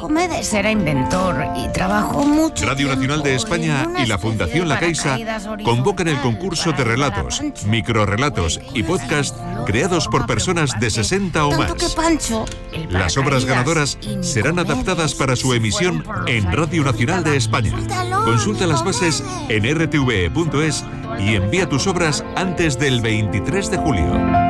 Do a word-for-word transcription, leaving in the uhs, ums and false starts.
Arcomedes era inventor y trabajó mucho. Radio Nacional de tiempo España en una y la especie Fundación de La Caixa paracaídas convocan el horizontal concurso de para relatos, ayudar a Pancho. microrelatos y podcast creados por personas de sesenta o Tanto que más. Pancho, el Las obras paracaídas ganadoras y serán Nicomedes adaptadas para su se emisión fueron por los en Radio aires. Nacional de España. Disfrútalo, Consulta las bases Nicomedes. en r t v e punto es y envía tus obras antes del veintitrés de julio.